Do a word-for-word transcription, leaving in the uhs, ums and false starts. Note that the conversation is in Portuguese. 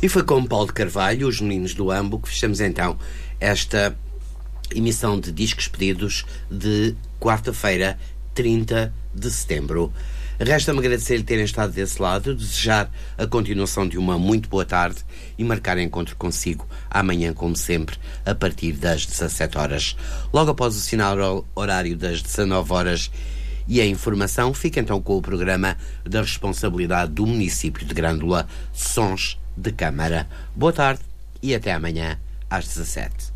E foi com Paulo de Carvalho, os Meninos do Ambo, que fechamos então esta emissão de discos pedidos de quarta-feira, trinta de setembro. Resta-me agradecer-lhe terem estado desse lado, desejar a continuação de uma muito boa tarde e marcar encontro consigo amanhã, como sempre, a partir das dezassete horas. Logo após o sinal horário das dezanove horas e a informação, fica então com o programa da responsabilidade do município de Grândola, Sons de Câmara. Boa tarde e até amanhã às dezassete.